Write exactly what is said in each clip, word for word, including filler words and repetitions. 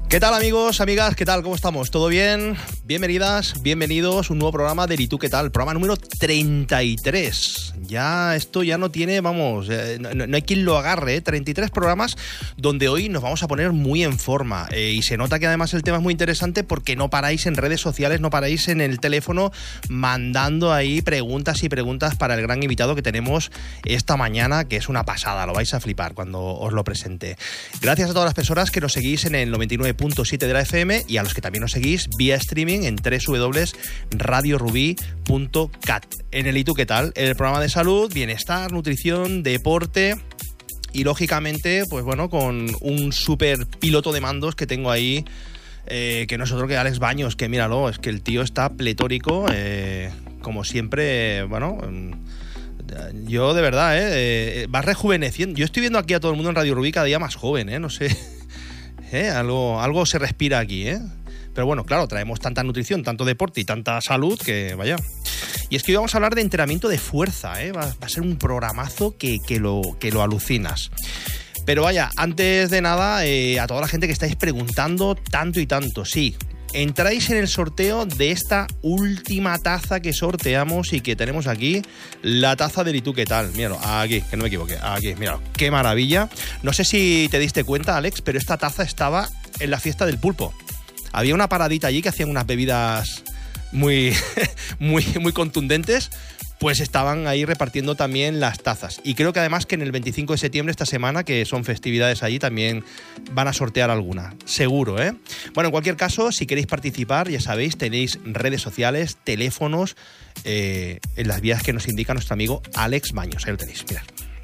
¿Qué tal, amigos, amigas? ¿Qué tal? ¿Cómo estamos? ¿Todo bien? Bienvenidas, bienvenidos a un nuevo programa de ¿Y tú qué tal? Programa número treinta y tres. Ya, esto ya no tiene, vamos, eh, no, no hay quien lo agarre, ¿eh? treinta y tres programas donde hoy nos vamos a poner muy en forma. Eh, y se nota que además el tema es muy interesante porque no paráis en redes sociales, no paráis en el teléfono mandando ahí preguntas y preguntas para el gran invitado que tenemos esta mañana, que es una pasada, lo vais a flipar cuando os lo presente. Gracias a todas las personas que nos seguís en el noventa y nueve punto siete de la F M y a los que también nos seguís vía streaming en doble u doble u doble u punto radio rubí punto cat. En el ¿Y tú qué tal? El programa de salud, bienestar, nutrición, deporte y lógicamente, pues bueno, con un súper piloto de mandos que tengo ahí, eh, que no es otro que Alex Baños, que míralo, es que el tío está pletórico, eh, como siempre, bueno... Yo de verdad, ¿eh? vas rejuveneciendo. Yo estoy viendo aquí a todo el mundo en Radio Rubí cada día más joven, ¿eh? No sé... ¿Eh? Algo, algo se respira aquí, ¿eh? Pero bueno, claro, traemos tanta nutrición, tanto deporte y tanta salud que vaya. Y es que hoy vamos a hablar de entrenamiento de fuerza, ¿eh? Va, va a ser un programazo que, que, lo, que lo alucinas. Pero vaya, antes de nada, eh, a toda la gente que estáis preguntando tanto y tanto, sí, entráis en el sorteo de esta última taza que sorteamos y que tenemos aquí, la taza del ¿Y tú qué tal? Míralo, aquí, que no me equivoque, aquí, míralo, qué maravilla. No sé si te diste cuenta, Alex, pero esta taza estaba en la fiesta del pulpo. Había una paradita allí que hacían unas bebidas muy, muy, muy contundentes, pues estaban ahí repartiendo también las tazas. Y creo que además que en el veinticinco de septiembre, esta semana, que son festividades allí, también van a sortear alguna. Seguro, ¿eh? Bueno, en cualquier caso, si queréis participar, ya sabéis, tenéis redes sociales, teléfonos, eh, en las vías que nos indica nuestro amigo Alex Baños. Ahí lo tenéis, mirad.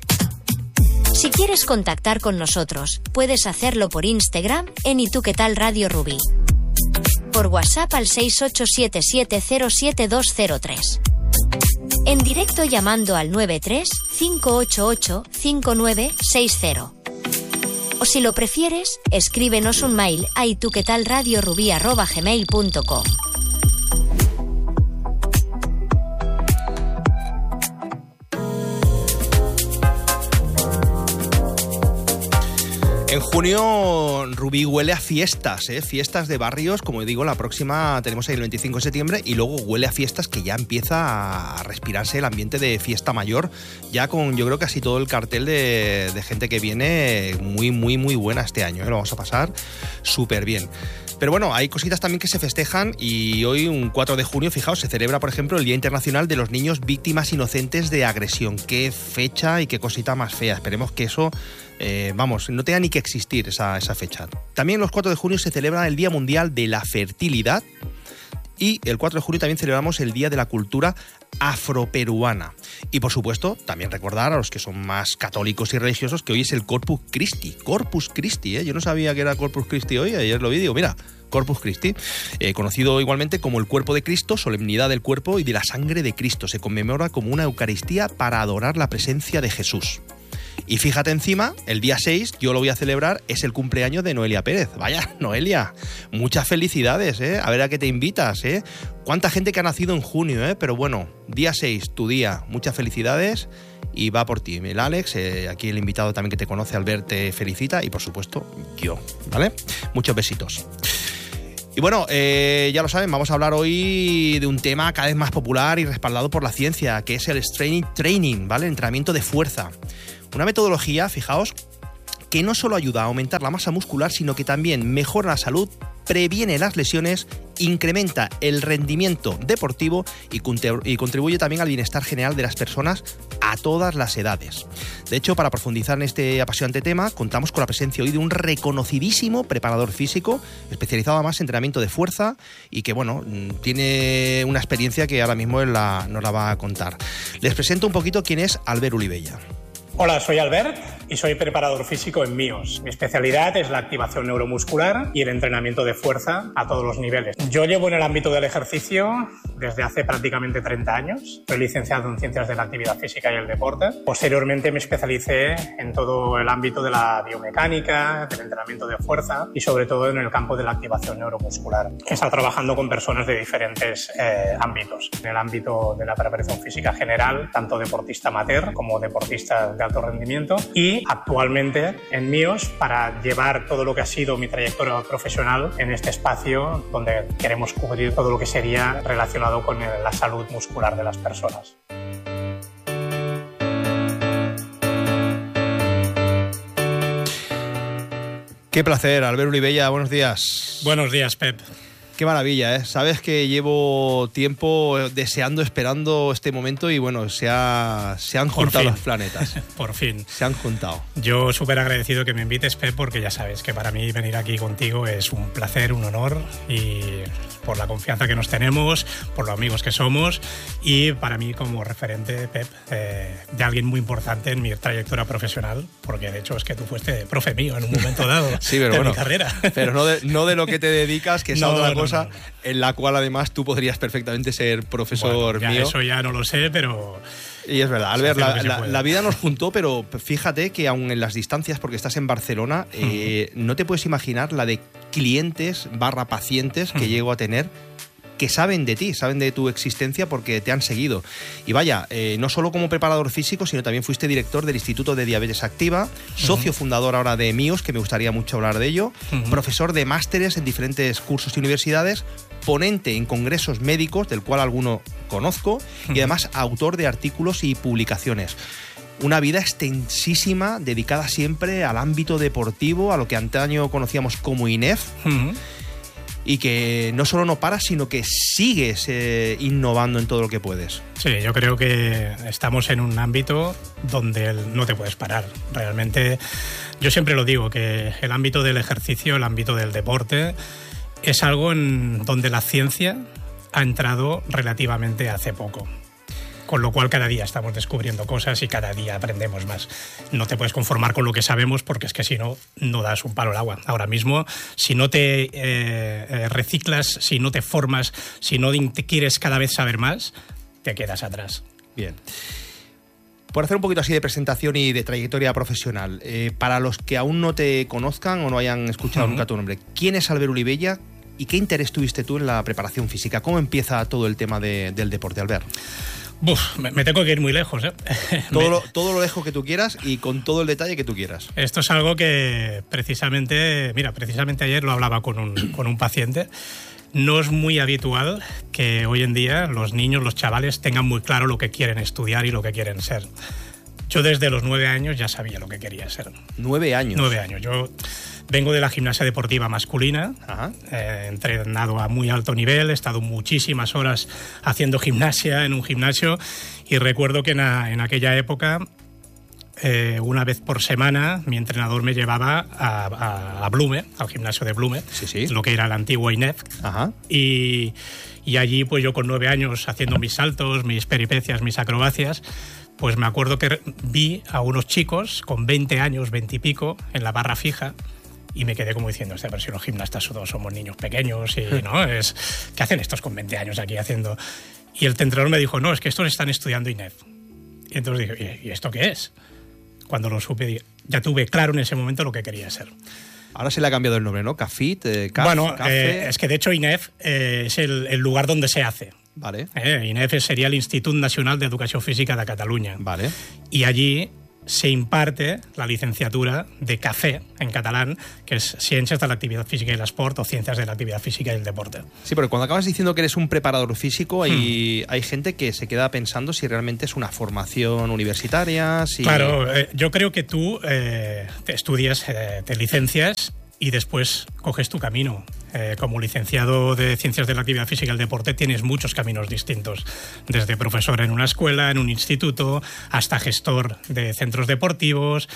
Si quieres contactar con nosotros, puedes hacerlo por Instagram en ¿Y tú qué tal Radio Rubí? Por WhatsApp al seis ocho siete siete cero siete dos cero tres. En directo llamando al nueve tres cinco ocho ocho cinco nueve seis cero. O si lo prefieres, escríbenos un mail a ituquetalradiorubí arroba gmail punto com. En junio Rubí huele a fiestas, ¿eh? Fiestas de barrios, como digo, la próxima tenemos ahí el veinticinco de septiembre y luego huele a fiestas que ya empieza a respirarse el ambiente de fiesta mayor, ya con yo creo casi todo el cartel de, de gente que viene muy, muy, muy buena este año, ¿eh? Lo vamos a pasar súper bien. Pero bueno, hay cositas también que se festejan y hoy, un cuatro de junio, fijaos, se celebra, por ejemplo, el Día Internacional de los Niños Víctimas Inocentes de Agresión. Qué fecha y qué cosita más fea. Esperemos que eso, eh, vamos, no tenga ni que existir esa, esa fecha. También los cuatro de junio se celebra el Día Mundial de la Fertilidad y el cuatro de junio también celebramos el Día de la Cultura Afroperuana. Y por supuesto, también recordar a los que son más católicos y religiosos que hoy es el Corpus Christi. Corpus Christi, ¿eh? Yo no sabía que era Corpus Christi hoy, ayer lo vi y digo, mira, Corpus Christi, eh, conocido igualmente como el Cuerpo de Cristo, solemnidad del cuerpo y de la sangre de Cristo. Se conmemora como una Eucaristía para adorar la presencia de Jesús. Y fíjate encima, el día seis, yo lo voy a celebrar, es el cumpleaños de Noelia Pérez. Vaya, Noelia, muchas felicidades, ¿eh? A ver a qué te invitas, ¿eh? Cuánta gente que ha nacido en junio, ¿eh? Pero bueno, día seis, tu día, muchas felicidades y va por ti. El Alex, eh, aquí el invitado también que te conoce, Albert, te felicita y por supuesto yo, ¿vale? Muchos besitos. Y bueno, eh, ya lo saben, vamos a hablar hoy de un tema cada vez más popular y respaldado por la ciencia, que es el strength training, ¿vale? Entrenamiento de fuerza. Una metodología, fijaos, que no solo ayuda a aumentar la masa muscular, sino que también mejora la salud, previene las lesiones, incrementa el rendimiento deportivo y contribuye también al bienestar general de las personas a todas las edades. De hecho, para profundizar en este apasionante tema, contamos con la presencia hoy de un reconocidísimo preparador físico, especializado además en entrenamiento de fuerza y que, bueno, tiene una experiencia que ahora mismo él la, nos la va a contar. Les presento un poquito quién es Albert Olivella. Hola, soy Albert y soy preparador físico en MIOS. Mi especialidad es la activación neuromuscular y el entrenamiento de fuerza a todos los niveles. Yo llevo en el ámbito del ejercicio desde hace prácticamente treinta años. Soy licenciado en Ciencias de la Actividad Física y el Deporte. Posteriormente me especialicé en todo el ámbito de la biomecánica, del entrenamiento de fuerza y sobre todo en el campo de la activación neuromuscular. He estado trabajando con personas de diferentes eh, ámbitos. En el ámbito de la preparación física general, tanto deportista amateur como deportista de alto rendimiento, y actualmente en Mios para llevar todo lo que ha sido mi trayectoria profesional en este espacio donde queremos cubrir todo lo que sería relacionado con la salud muscular de las personas. Qué placer, Albert Olivella, buenos días. Buenos días, Pep. Qué maravilla, ¿eh? Sabes que llevo tiempo deseando, esperando este momento y bueno, se, ha, se han juntado los planetas. Por fin. Se han juntado. Yo súper agradecido que me invites, Pep, porque ya sabes que para mí venir aquí contigo es un placer, un honor, y por la confianza que nos tenemos, por los amigos que somos, y para mí como referente, Pep, eh, de alguien muy importante en mi trayectoria profesional, porque de hecho es que tú fuiste profe mío en un momento dado sí, pero de bueno, mi carrera. Pero no de, no de lo que te dedicas, que es no, otra no, cosa, no, no. en la cual además tú podrías perfectamente ser profesor bueno, ya mío. Eso ya no lo sé, pero... Y es verdad, Albert, la, la, la vida nos juntó, pero fíjate que aún en las distancias, porque estás en Barcelona, uh-huh. eh, no te puedes imaginar la de clientes barra pacientes que uh-huh. llego a tener, que saben de ti, saben de tu existencia porque te han seguido. Y vaya, eh, no solo como preparador físico, sino también fuiste director del Instituto de Diabetes Activa, socio uh-huh. fundador ahora de Mios, que me gustaría mucho hablar de ello, uh-huh. profesor de másteres en diferentes cursos y universidades, ponente en congresos médicos, del cual alguno conozco, uh-huh. y además autor de artículos y publicaciones. Una vida extensísima, dedicada siempre al ámbito deportivo, a lo que antaño conocíamos como I N E F, uh-huh. y que no solo no paras, sino que sigues eh, innovando en todo lo que puedes. Sí, yo creo que estamos en un ámbito donde no te puedes parar. Realmente, yo siempre lo digo, que el ámbito del ejercicio, el ámbito del deporte, es algo en donde la ciencia ha entrado relativamente hace poco. Con lo cual cada día estamos descubriendo cosas y cada día aprendemos más. No te puedes conformar con lo que sabemos porque es que si no, no das un palo al agua. Ahora mismo, si no te eh, eh, reciclas, si no te formas, si no te quieres cada vez saber más, te quedas atrás. Bien. Por hacer un poquito así de presentación y de trayectoria profesional, eh, para los que aún no te conozcan o no hayan escuchado uh-huh. nunca tu nombre, ¿quién es Albert Olivella y qué interés tuviste tú en la preparación física? ¿Cómo empieza todo el tema de, del deporte, Albert? Uf, me, me tengo que ir muy lejos, ¿eh? Todo, me... lo, todo lo lejos que tú quieras y con todo el detalle que tú quieras. Esto es algo que precisamente, mira, precisamente ayer lo hablaba con un, con un paciente. No es muy habitual que hoy en día los niños, los chavales, tengan muy claro lo que quieren estudiar y lo que quieren ser. Yo desde los nueve años ya sabía lo que quería ser. ¿Nueve años? Nueve años. Yo vengo de la gimnasia deportiva masculina, eh, he entrenado a muy alto nivel, he estado muchísimas horas haciendo gimnasia en un gimnasio y recuerdo que en, a, en aquella época, eh, una vez por semana, mi entrenador me llevaba a, a, a Blume, al gimnasio de Blume, sí, sí. lo que era el antiguo I N E F. Ajá. Y, y allí, pues yo con nueve años haciendo mis saltos, mis peripecias, mis acrobacias, pues me acuerdo que vi a unos chicos con veinte años, veinte y pico, en la barra fija, y me quedé como diciendo, este, pero si los gimnastas todos somos niños pequeños, y ¿no? Es, ¿qué hacen estos con veinte años aquí haciendo? Y el entrenador me dijo, no, es que estos están estudiando I N E F. Y entonces dije, ¿y esto qué es? Cuando lo supe, ya tuve claro en ese momento lo que quería ser. Ahora se le ha cambiado el nombre, ¿no? Cafit, eh, Caf, Bueno, Café. Eh, es que de hecho I N E F eh, es el, el lugar donde se hace. Vale. Eh, I N E F sería el Institut Nacional de Educación Física de Cataluña. Vale. Y allí se imparte la licenciatura de CAFE, en catalán, que es Ciencias de la Actividad Física y el Esport o Ciencias de la Actividad Física y el Deporte. Sí, porque cuando acabas diciendo que eres un preparador físico, hay, hmm. hay gente que se queda pensando si realmente es una formación universitaria. Si... Claro, eh, yo creo que tú eh, te estudias, eh, te licencias y después coges tu camino. Eh, como licenciado de Ciencias de la Actividad Física y el Deporte tienes muchos caminos distintos, desde profesor en una escuela, en un instituto, hasta gestor de centros deportivos,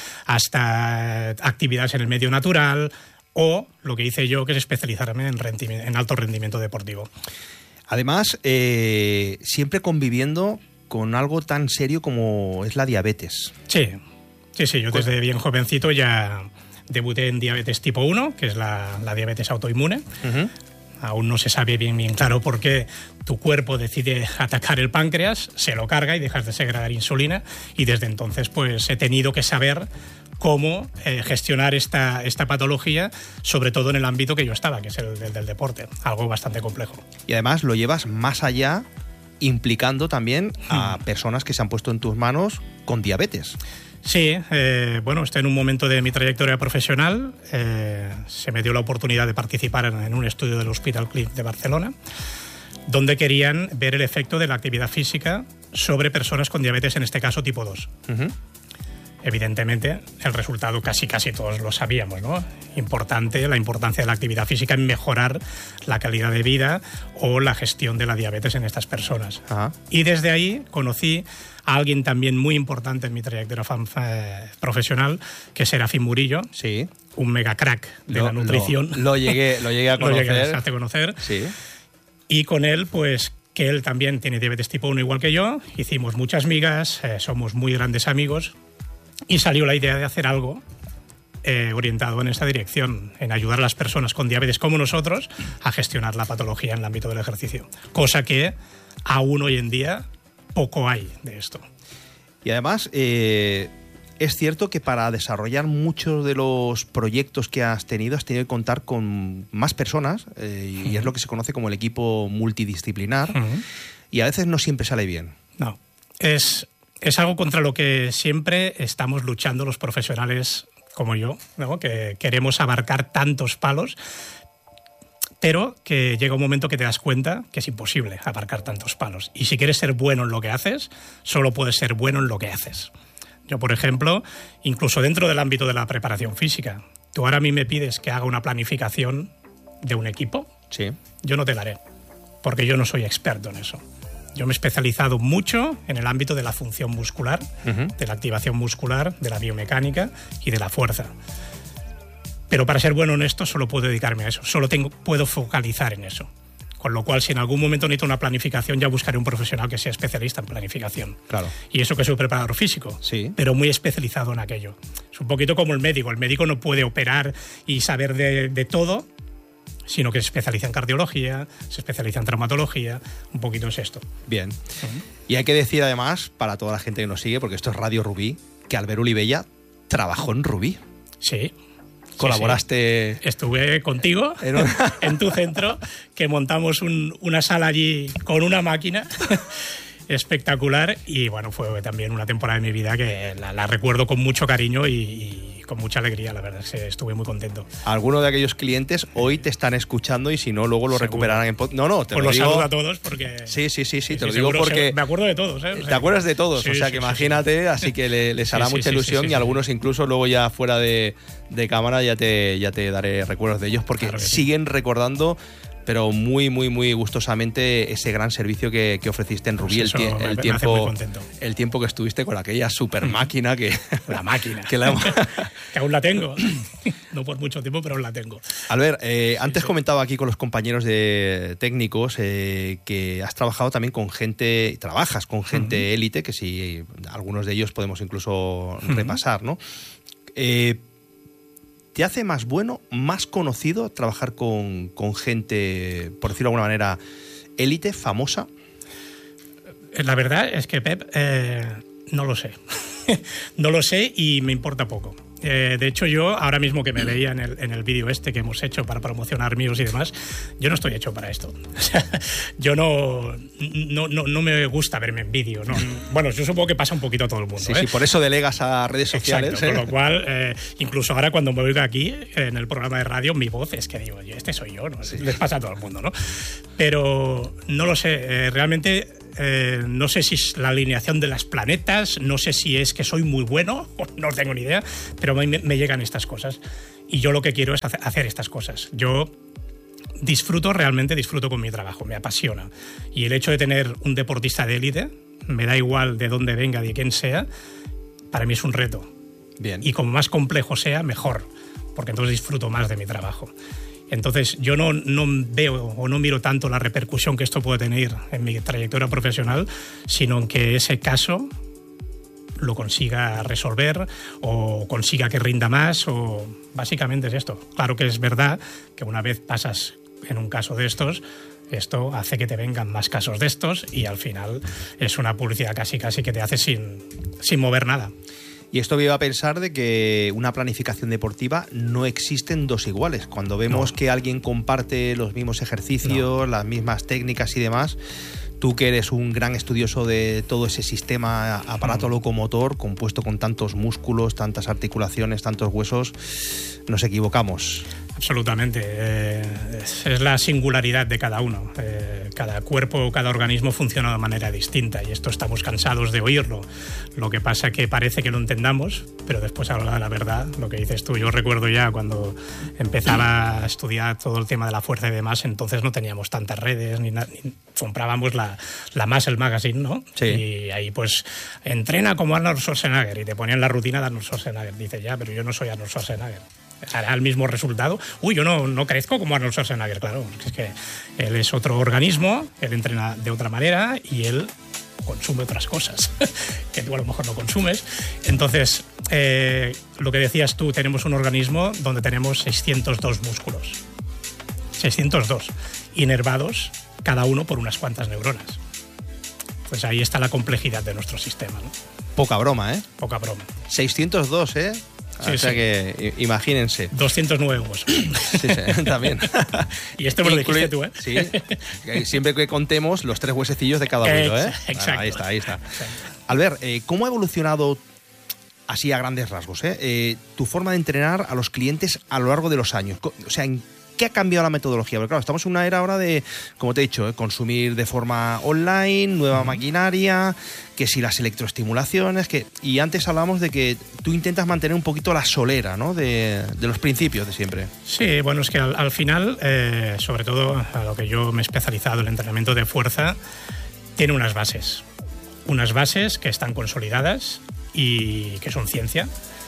hasta actividades en el medio natural o lo que hice yo, que es especializarme en, rendimiento, en alto rendimiento deportivo. Además, eh, siempre conviviendo con algo tan serio como es la diabetes. Sí, sí, sí, yo desde bien jovencito ya... Debuté en diabetes tipo uno, que es la, la diabetes autoinmune. Uh-huh. Aún no se sabe bien, bien claro por qué tu cuerpo decide atacar el páncreas, se lo carga y dejas de segregar insulina. Y desde entonces pues he tenido que saber cómo eh, gestionar esta, esta patología, sobre todo en el ámbito que yo estaba, que es el del, del deporte. Algo bastante complejo. Y además lo llevas más allá, implicando también a personas que se han puesto en tus manos con diabetes. Sí, eh, bueno, estoy en un momento de mi trayectoria profesional. Eh, se me dio la oportunidad de participar en, en un estudio del Hospital Clínic de Barcelona, donde querían ver el efecto de la actividad física sobre personas con diabetes, en este caso tipo dos. Uh-huh. Evidentemente, el resultado casi casi todos lo sabíamos, ¿no? Importante, la importancia de la actividad física en mejorar la calidad de vida o la gestión de la diabetes en estas personas. Uh-huh. Y desde ahí conocí a alguien también muy importante en mi trayectoria profesional, que es Serafín Murillo, sí. un mega crack de lo, la nutrición. Lo, lo, llegué, lo llegué a conocer. Lo llegué a conocer. Sí. Y con él, pues, que él también tiene diabetes tipo uno igual que yo, hicimos muchas migas, eh, somos muy grandes amigos, y salió la idea de hacer algo eh, orientado en esta dirección, en ayudar a las personas con diabetes como nosotros a gestionar la patología en el ámbito del ejercicio, cosa que aún hoy en día poco hay de esto. Y además, eh, es cierto que para desarrollar muchos de los proyectos que has tenido, has tenido que contar con más personas, eh, y uh-huh. es lo que se conoce como el equipo multidisciplinar, uh-huh. y a veces no siempre sale bien. No, es... Es algo contra lo que siempre estamos luchando los profesionales como yo, ¿no? Que queremos abarcar tantos palos, pero que llega un momento que te das cuenta que es imposible abarcar tantos palos. Y si quieres ser bueno en lo que haces, solo puedes ser bueno en lo que haces. Yo, por ejemplo, incluso dentro del ámbito de la preparación física, tú ahora a mí me pides que haga una planificación de un equipo, sí. Yo no te la haré, porque yo no soy experto en eso. Yo me he especializado mucho en el ámbito de la función muscular, uh-huh. de la activación muscular, de la biomecánica y de la fuerza. Pero para ser bueno en esto solo puedo dedicarme a eso, solo tengo, puedo focalizar en eso. Con lo cual, si en algún momento necesito una planificación, ya buscaré un profesional que sea especialista en planificación. Claro. Y eso que soy preparador físico, sí. pero muy especializado en aquello. Es un poquito como el médico. El médico no puede operar y saber de, de todo, sino que se especializa en cardiología, se especializa en traumatología, un poquito es esto. Bien. Uh-huh. Y hay que decir además, para toda la gente que nos sigue, porque esto es Radio Rubí, que Albert Olivella trabajó en Rubí. Sí. Colaboraste... Sí, sí. Estuve contigo en, un... en tu centro, que montamos un, una sala allí con una máquina espectacular, y bueno, fue también una temporada de mi vida que la, la recuerdo con mucho cariño y, y con mucha alegría, la verdad, que estuve muy contento. Algunos de aquellos clientes hoy te están escuchando y si no, luego lo Seguro. recuperarán en... No, no, te pues lo digo... saludo a todos porque... Sí, sí, sí, sí, te sí, lo digo porque... Me acuerdo de todos, ¿eh? O sea, ¿te acuerdas de todos? Sí, o sea, sí, que sí, imagínate, sí. así que le, les hará sí, mucha sí, ilusión sí, sí, y algunos sí. incluso luego ya fuera de, de cámara ya te, ya te daré recuerdos de ellos porque claro siguen sí. recordando... pero muy, muy, muy gustosamente ese gran servicio que, que ofreciste en Rubí, pues el, tie- el, tiempo, el tiempo que estuviste con aquella super máquina que... La máquina. que, la... que aún la tengo. No por mucho tiempo, pero aún la tengo. Albert, eh, antes sí, sí. comentaba aquí con los compañeros de técnicos eh, que has trabajado también con gente, trabajas con gente élite, uh-huh. que sí, algunos de ellos podemos incluso uh-huh. repasar, ¿no? Eh, ¿Te hace más bueno, más conocido trabajar con, con gente, por decirlo de alguna manera, élite, famosa? La verdad es que, Pep, eh, no lo sé. No lo sé y me importa poco. Eh, de hecho, yo, ahora mismo que me veía en el, en el vídeo este que hemos hecho para promocionar míos y demás, yo no estoy hecho para esto. O sea, yo no, no, no, no me gusta verme en vídeo. ¿No? Bueno, yo supongo que pasa un poquito a todo el mundo. Sí, ¿eh? sí, por eso delegas a redes sociales. Exacto, ¿eh? Con lo cual, eh, incluso ahora cuando me oigo aquí, en el programa de radio, mi voz es que digo, oye, este soy yo, ¿no? Sí. Les pasa a todo el mundo, ¿no? Pero no lo sé, eh, realmente... Eh, no sé si es la alineación de los planetas, no sé si es que soy muy bueno, no tengo ni idea, pero me, me llegan estas cosas. Y yo lo que quiero es hacer estas cosas. Yo disfruto, realmente disfruto con mi trabajo, me apasiona. Y el hecho de tener un deportista de élite, me da igual de dónde venga, de quién sea, para mí es un reto. Bien. Y como más complejo sea, mejor, porque entonces disfruto más de mi trabajo. Entonces, yo no, no veo o no miro tanto la repercusión que esto puede tener en mi trayectoria profesional, sino en que ese caso lo consiga resolver o consiga que rinda más, o básicamente es esto. Claro que es verdad que una vez pasas en un caso de estos, esto hace que te vengan más casos de estos y al final es una publicidad casi casi que te hace sin, sin mover nada. Y esto me iba a pensar de que una planificación deportiva no existen dos iguales. Cuando vemos no. que alguien comparte los mismos ejercicios, no. las mismas técnicas y demás, Tú que eres un gran estudioso de todo ese sistema, aparato mm. locomotor, compuesto con tantos músculos, tantas articulaciones, tantos huesos, nos equivocamos. Absolutamente. Eh, es, es la singularidad de cada uno. Eh, cada cuerpo, cada organismo funciona de manera distinta y esto estamos cansados de oírlo. Lo que pasa es que parece que lo entendamos, pero después a la hora de la verdad, lo que dices tú, yo recuerdo ya cuando empezaba a estudiar todo el tema de la fuerza y demás, entonces no teníamos tantas redes, ni, na, ni comprábamos la, la Muscle Magazine, ¿no? Sí. Y ahí pues entrena como Arnold Schwarzenegger y te ponían la rutina de Arnold Schwarzenegger. Dices, ya, pero yo no soy Arnold Schwarzenegger. Hará el mismo resultado. Uy, yo no, no crezco como Arnold Schwarzenegger, claro. Es que él es otro organismo, él entrena de otra manera y él consume otras cosas que tú a lo mejor no consumes. Entonces, eh, lo que decías tú, tenemos un organismo donde tenemos seiscientos dos músculos. seiscientos dos. Inervados, cada uno por unas cuantas neuronas. Pues ahí está la complejidad de nuestro sistema, ¿no? Poca broma, ¿eh? Poca broma. seiscientos dos, ¿eh? Sí, o sea sí. que imagínense. doscientos nueve huesos. Sí, sí, también. Y esto me lo dijiste tú, ¿eh? Sí. Siempre que contemos los tres huesecillos de cada hueso, ¿eh? Exacto. Ahí está, ahí está. Albert, eh, ¿cómo ha evolucionado, así a grandes rasgos, eh, eh, tu forma de entrenar a los clientes a lo largo de los años? O sea, ¿en qué ha cambiado la metodología? Porque claro, estamos en una era ahora de, como te he dicho, eh, consumir de forma online, nueva uh-huh. maquinaria, que si las electroestimulaciones, que y antes hablábamos de que tú intentas mantener un poquito la solera, ¿no? de, de los principios de siempre. Sí, bueno, es que al, al final, eh, sobre todo a lo que yo me he especializado, el entrenamiento de fuerza, tiene unas bases. Unas bases que están consolidadas y que son ciencia.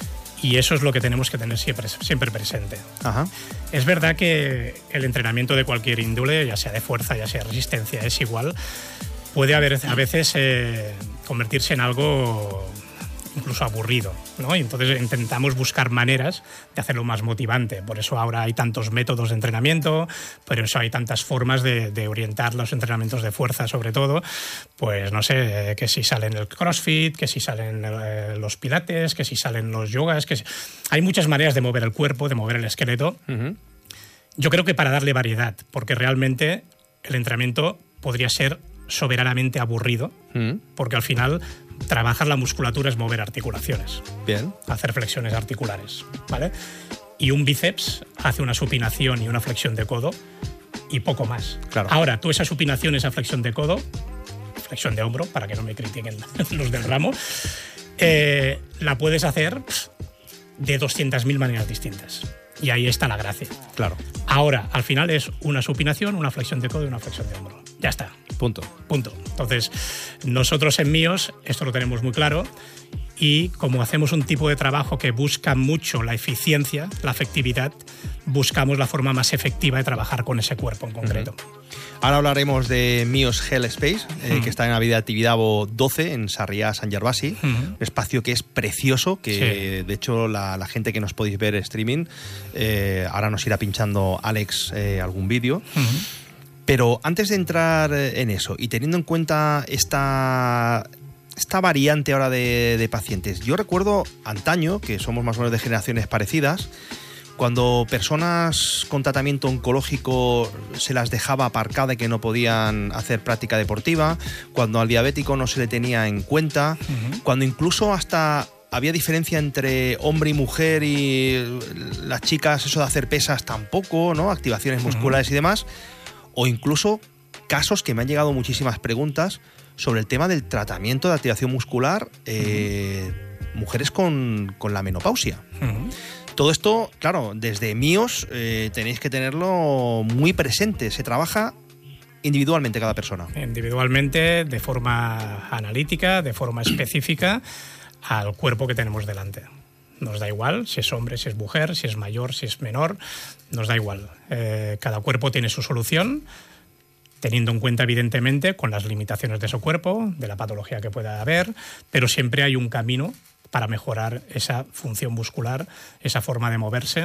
Y eso es lo que tenemos que tener siempre, siempre presente. Ajá. Es verdad que el entrenamiento de cualquier índole, ya sea de fuerza, ya sea de resistencia, es igual, puede haber, a veces eh, convertirse en algo incluso aburrido, ¿no? Y entonces intentamos buscar maneras de hacerlo más motivante. Por eso ahora hay tantos métodos de entrenamiento, por eso hay tantas formas de, de orientar los entrenamientos de fuerza, sobre todo. Pues no sé, que si salen el CrossFit, que si salen eh, los pilates, que si salen los yogas, que si... hay muchas maneras de mover el cuerpo, de mover el esqueleto. Uh-huh. Yo creo que para darle variedad, porque realmente el entrenamiento podría ser soberanamente aburrido, uh-huh. porque al final trabajar la musculatura es mover articulaciones. Bien. Hacer flexiones articulares, ¿vale? Y un bíceps hace una supinación y una flexión de codo y poco más. Claro. Ahora, tú esa supinación, esa flexión de codo, flexión de hombro, para que no me critiquen los del ramo, eh, la puedes hacer de doscientas mil maneras distintas. Y ahí está la gracia. Claro. Ahora, al final es una supinación, una flexión de codo y una flexión de hombro. Ya está. Punto. Punto. Entonces, nosotros en Míos esto lo tenemos muy claro y como hacemos un tipo de trabajo que busca mucho la eficiencia, la efectividad, buscamos la forma más efectiva de trabajar con ese cuerpo en concreto. Uh-huh. Ahora hablaremos de Míos Hell Space, eh, uh-huh. que está en Avenida Tibidabo doce, en Sarriá, San Gervasi. Uh-huh. Un espacio que es precioso, que sí. de hecho la, la gente que nos podéis ver streaming, eh, ahora nos irá pinchando Alex eh, algún vídeo. Uh-huh. Pero antes de entrar en eso y teniendo en cuenta esta, esta variante ahora de, de pacientes, yo recuerdo antaño, que somos más o menos de generaciones parecidas, cuando personas con tratamiento oncológico se las dejaba aparcada y que no podían hacer práctica deportiva, cuando al diabético no se le tenía en cuenta, uh-huh. cuando incluso hasta había diferencia entre hombre y mujer y las chicas eso de hacer pesas tampoco, ¿no? Activaciones musculares uh-huh. y demás. O incluso casos que me han llegado muchísimas preguntas sobre el tema del tratamiento de activación muscular, eh, uh-huh. mujeres con, con la menopausia. Uh-huh. Todo esto, claro, desde Míos eh, tenéis que tenerlo muy presente. Se trabaja individualmente cada persona. Individualmente, de forma analítica, de forma específica al cuerpo que tenemos delante. Nos da igual si es hombre, si es mujer, si es mayor, si es menor, nos da igual. Eh, cada cuerpo tiene su solución, teniendo en cuenta, evidentemente, con las limitaciones de su cuerpo, de la patología que pueda haber, pero siempre hay un camino para mejorar esa función muscular, esa forma de moverse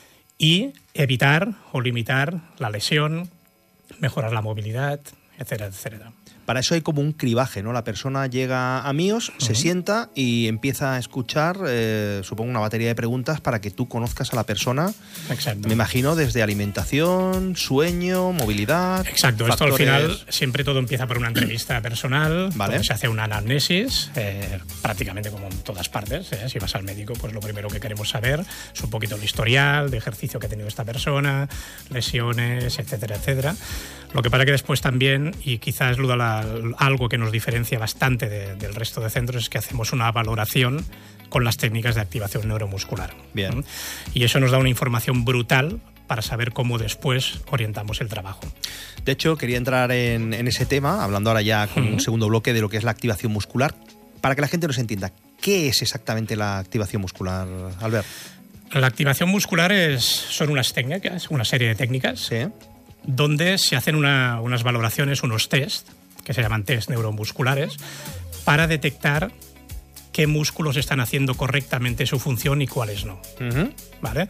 y evitar o limitar la lesión, mejorar la movilidad, etcétera, etcétera. Para eso hay como un cribaje, ¿no? La persona llega a MiOS, uh-huh. se sienta y empieza a escuchar, eh, supongo, una batería de preguntas para que tú conozcas a la persona. Exacto. Me imagino desde alimentación, sueño, movilidad. Exacto. Factores... Esto al final siempre todo empieza por una entrevista personal, vale. donde se hace una anamnesis, eh, prácticamente como en todas partes. ¿eh? Si vas al médico, pues lo primero que queremos saber es un poquito el historial de ejercicio que ha tenido esta persona, lesiones, etcétera, etcétera. Lo que pasa que después también, y quizás es la, algo que nos diferencia bastante de, del resto de centros, es que hacemos una valoración con las técnicas de activación neuromuscular. Bien. ¿no? Y eso nos da una información brutal para saber cómo después orientamos el trabajo. De hecho, quería entrar en, en ese tema, hablando ahora ya con uh-huh. un segundo bloque de lo que es la activación muscular, para que la gente nos entienda. ¿Qué es exactamente la activación muscular, Albert? La activación muscular es, son unas técnicas, una serie de técnicas, sí. donde se hacen una, unas valoraciones, unos test, que se llaman test neuromusculares, para detectar qué músculos están haciendo correctamente su función y cuáles no. Uh-huh. ¿Vale?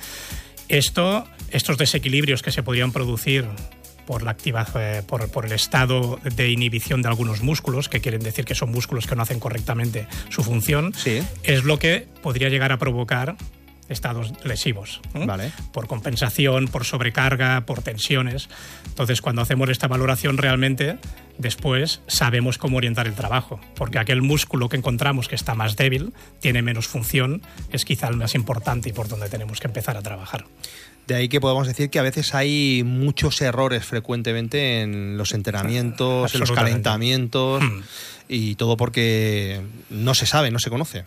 Esto, estos desequilibrios que se podrían producir por, la activa, eh, por, por el estado de inhibición de algunos músculos, que quieren decir que son músculos que no hacen correctamente su función, sí. es lo que podría llegar a provocar estados lesivos, ¿eh? Vale. Por compensación, por sobrecarga, por tensiones. Entonces, cuando hacemos esta valoración, realmente después sabemos cómo orientar el trabajo, porque aquel músculo que encontramos que está más débil, tiene menos función, es quizá el más importante y por donde tenemos que empezar a trabajar. De ahí que podemos decir que a veces hay muchos errores frecuentemente en los entrenamientos, en los calentamientos, mm. y todo porque no se sabe, no se conoce.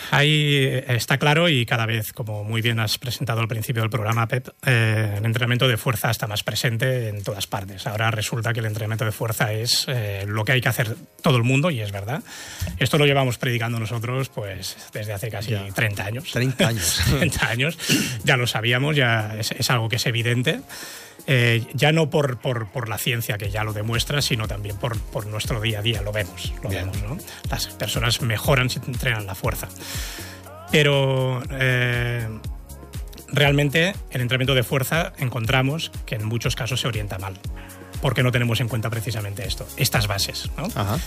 Ahí está claro, y cada vez, como muy bien has presentado al principio del programa, Pep, eh, el entrenamiento de fuerza está más presente en todas partes. Ahora resulta que el entrenamiento de fuerza es eh, lo que hay que hacer todo el mundo, y es verdad. Esto lo llevamos predicando nosotros pues desde hace casi ya. treinta años. treinta años. treinta años. Ya lo sabíamos, ya es, es algo que es evidente. Eh, ya no por, por, por la ciencia, que ya lo demuestra, sino también por, por nuestro día a día, lo vemos, lo vemos, ¿no? Las personas mejoran si entrenan la fuerza. Pero eh, realmente el entrenamiento de fuerza encontramos que en muchos casos se orienta mal, porque no tenemos en cuenta precisamente esto, estas bases, ¿no? Ajá.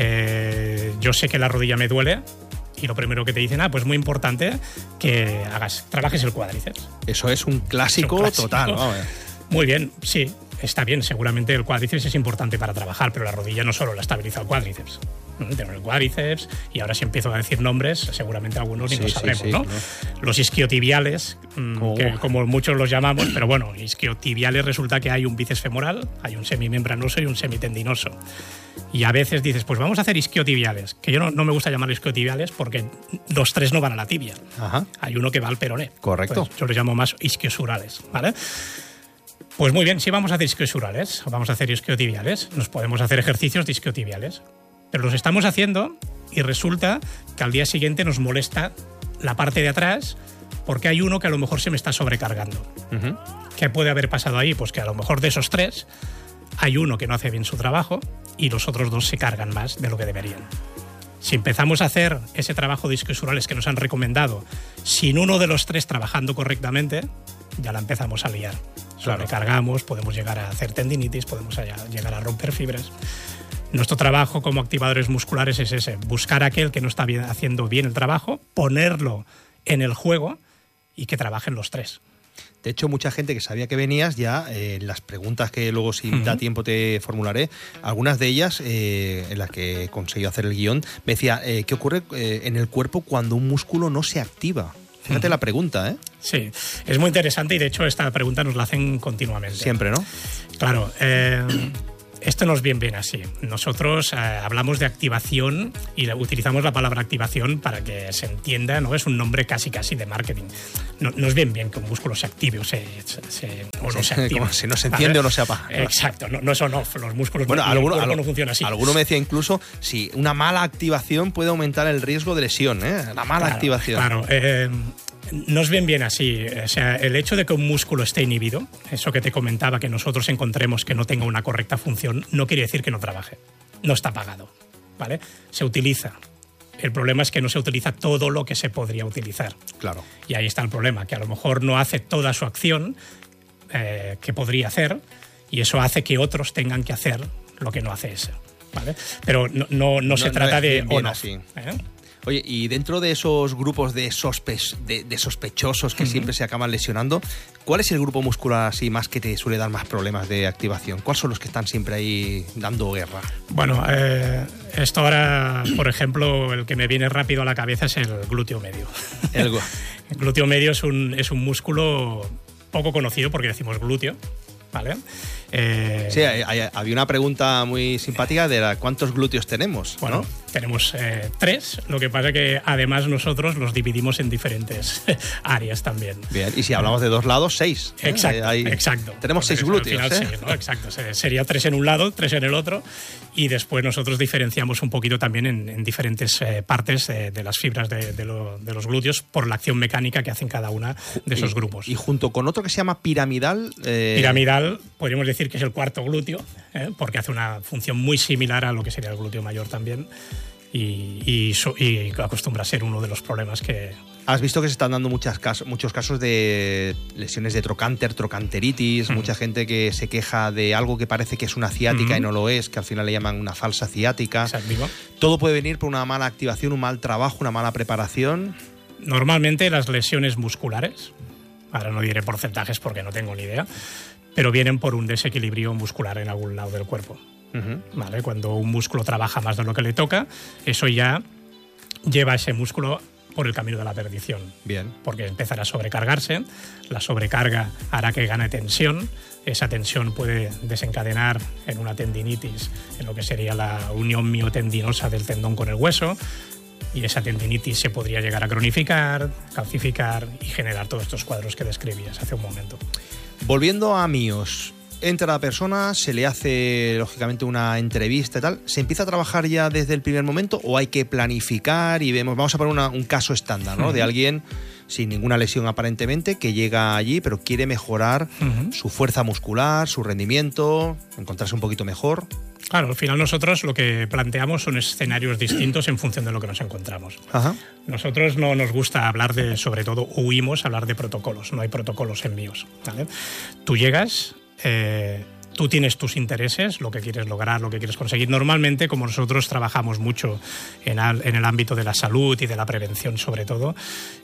Eh, yo sé que la rodilla me duele, y lo primero que te dicen, ah, pues muy importante que hagas, trabajes el cuádriceps. Eso es un clásico, es un clásico total, ¿no? Muy bien, sí, está bien. Seguramente el cuádriceps es importante para trabajar, pero la rodilla no solo la estabiliza el cuádriceps. Tenemos el cuádriceps, y ahora si empiezo a decir nombres, seguramente algunos ni sí, lo sabremos, sí, sí, ¿no? ¿no? Los isquiotibiales, oh. que, como muchos los llamamos, pero bueno, isquiotibiales resulta que hay un bíceps femoral, hay un semimembranoso y un semitendinoso. Y a veces dices, pues vamos a hacer isquiotibiales, que yo no, no me gusta llamar isquiotibiales porque los tres no van a la tibia. Ajá. Hay uno que va al peroné. Correcto. Pues yo los llamo más isquiosurales, ¿vale? Pues muy bien, si vamos a hacer isquiosurales o vamos a hacer isquiotibiales, nos podemos hacer ejercicios de isquiotibiales, pero los estamos haciendo y resulta que al día siguiente nos molesta la parte de atrás porque hay uno que a lo mejor se me está sobrecargando. Uh-huh. ¿Qué puede haber pasado ahí? Pues que a lo mejor de esos tres hay uno que no hace bien su trabajo y los otros dos se cargan más de lo que deberían. Si empezamos a hacer ese trabajo de isquiosurales que nos han recomendado sin uno de los tres trabajando correctamente, ya la empezamos a liar. Sobrecargamos, podemos llegar a hacer tendinitis, podemos llegar a romper fibras. Nuestro trabajo como activadores musculares es ese, buscar a aquel que no está bien, haciendo bien el trabajo, ponerlo en el juego y que trabajen los tres. De hecho, mucha gente que sabía que venías ya, eh, las preguntas que luego, si uh-huh. da tiempo, te formularé, algunas de ellas, eh, en las que he conseguido hacer el guión, me decía, eh, ¿qué ocurre eh, en el cuerpo cuando un músculo no se activa? Fíjate uh-huh. la pregunta, ¿eh? Sí, es muy interesante, y de hecho esta pregunta nos la hacen continuamente. Siempre, ¿no? Claro. Eh, esto no es bien bien así. Nosotros eh, hablamos de activación y utilizamos la palabra activación para que se entienda, ¿no? Es un nombre casi casi de marketing. No, no es bien bien que un músculo se active o, se, se, o no se active. Como si no se enciende o no se apaga. Exacto, no, no son off, los músculos bueno, no, alguno, el algo, no funciona así. Alguno me decía incluso si una mala activación puede aumentar el riesgo de lesión, ¿eh? La mala claro, activación. Claro, eh, no es bien bien así. O sea, el hecho de que un músculo esté inhibido, eso que te comentaba, que nosotros encontremos que no tenga una correcta función, no quiere decir que no trabaje. No está apagado, ¿vale? Se utiliza. El problema es que no se utiliza todo lo que se podría utilizar. Claro. Y ahí está el problema, que a lo mejor no hace toda su acción eh, que podría hacer, y eso hace que otros tengan que hacer lo que no hace ese. ¿vale? Pero no, no, no, no se trata no de bien, bien así. ¿eh? Oye, y dentro de esos grupos de, sospe de, de sospechosos que uh-huh. siempre se acaban lesionando, ¿cuál es el grupo muscular así más que te suele dar más problemas de activación? ¿Cuáles son los que están siempre ahí dando guerra? Bueno, eh, esto ahora, por ejemplo, el que me viene rápido a la cabeza es el glúteo medio. El, el glúteo medio es un, es un músculo poco conocido porque decimos glúteo, ¿vale? Eh, sí, hay, hay, había una pregunta muy simpática de la, ¿cuántos glúteos tenemos? Bueno, ¿no? Tenemos eh, tres, lo que pasa que además nosotros los dividimos en diferentes áreas también. Bien, y si hablamos de dos lados, seis. Exacto, ¿eh? Hay, exacto. Tenemos seis glúteos. Al final, ¿eh? sí, ¿no? Exacto. Sería tres en un lado, tres en el otro, y después nosotros diferenciamos un poquito también en, en diferentes eh, partes de, de las fibras de, de, lo, de los glúteos por la acción mecánica que hacen cada una de esos y, grupos. Y junto con otro que se llama piramidal... Eh... Piramidal, podríamos decir que es el cuarto glúteo, ¿eh? Porque hace una función muy similar a lo que sería el glúteo mayor también y, y, y acostumbra a ser uno de los problemas que... Has visto que se están dando muchas casos, muchos casos de lesiones de trocánter, trocanteritis, mm. mucha gente que se queja de algo que parece que es una ciática mm. y no lo es, que al final le llaman una falsa ciática. Exacto. Todo puede venir por una mala activación, un mal trabajo, una mala preparación. Normalmente las lesiones musculares, ahora no diré porcentajes porque no tengo ni idea, pero vienen por un desequilibrio muscular en algún lado del cuerpo. Uh-huh. ¿Vale? Cuando un músculo trabaja más de lo que le toca, eso ya lleva a ese músculo por el camino de la perdición. Bien. Porque empezará a sobrecargarse, la sobrecarga hará que gane tensión, esa tensión puede desencadenar en una tendinitis, en lo que sería la unión miotendinosa del tendón con el hueso, y esa tendinitis se podría llegar a cronificar, calcificar y generar todos estos cuadros que describías hace un momento. Volviendo a míos, entra la persona, se le hace lógicamente una entrevista y tal. ¿Se empieza a trabajar ya desde el primer momento o hay que planificar y vemos? Vamos a poner una, un caso estándar, ¿no? Uh-huh. De alguien sin ninguna lesión aparentemente que llega allí pero quiere mejorar uh-huh. su fuerza muscular, su rendimiento, encontrarse un poquito mejor. Claro, al final nosotros lo que planteamos son escenarios distintos en función de lo que nos encontramos. Ajá. Nosotros no nos gusta hablar de, sobre todo huimos a hablar de protocolos, no hay protocolos en míos, ¿vale? Tú llegas, eh, tú tienes tus intereses, lo que quieres lograr, lo que quieres conseguir. Normalmente, como nosotros trabajamos mucho en, al, en el ámbito de la salud y de la prevención sobre todo,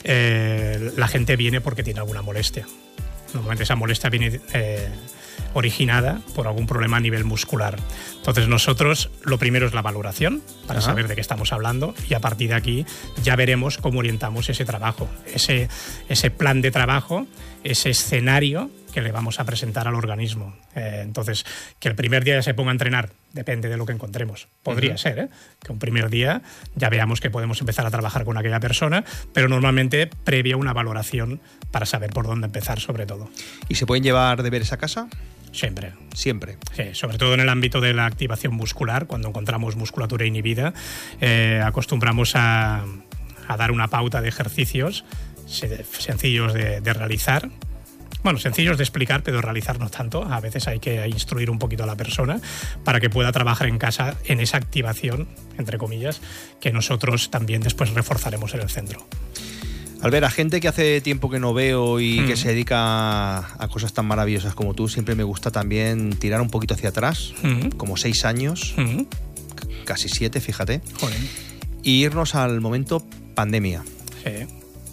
eh, la gente viene porque tiene alguna molestia. Normalmente esa molestia viene... Eh, originada por algún problema a nivel muscular. Entonces nosotros lo primero es la valoración para Ajá. saber de qué estamos hablando y a partir de aquí ya veremos cómo orientamos ese trabajo, ese, ese plan de trabajo, ese escenario que le vamos a presentar al organismo. Eh, entonces, que el primer día ya se ponga a entrenar, depende de lo que encontremos. Podría uh-huh. ser, ¿eh? Que un primer día ya veamos que podemos empezar a trabajar con aquella persona, pero normalmente previa una valoración para saber por dónde empezar sobre todo. ¿Y se pueden llevar deberes a casa? Siempre. Siempre. Sí, sobre todo en el ámbito de la activación muscular, cuando encontramos musculatura inhibida, eh, acostumbramos a, a dar una pauta de ejercicios sencillos de, de realizar. Bueno, sencillos de explicar, pero realizar no tanto. A veces hay que instruir un poquito a la persona para que pueda trabajar en casa en esa activación, entre comillas, que nosotros también después reforzaremos en el centro. Albert, a gente que hace tiempo que no veo y mm. que se dedica a cosas tan maravillosas como tú, siempre me gusta también tirar un poquito hacia atrás, mm. como seis años, mm. casi siete, fíjate, Joder. Y irnos al momento pandemia. Sí.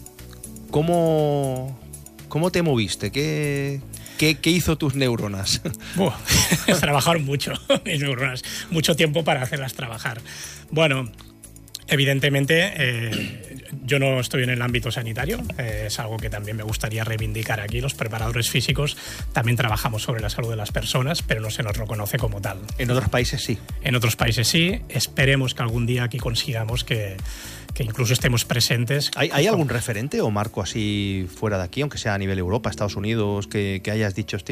¿Cómo, cómo te moviste? ¿Qué, qué, qué hizo tus neuronas? Buah, trabajaron mucho, mis neuronas, mucho tiempo para hacerlas trabajar. Bueno, evidentemente... Eh, yo no estoy en el ámbito sanitario, eh, es algo que también me gustaría reivindicar aquí. Los preparadores físicos también trabajamos sobre la salud de las personas, pero no se nos reconoce como tal. En otros países sí. En otros países sí. Esperemos que algún día aquí consigamos que, que incluso estemos presentes. ¿Hay, ¿Hay algún referente o marco así fuera de aquí, aunque sea a nivel Europa, Estados Unidos, que, que hayas dicho, hostia,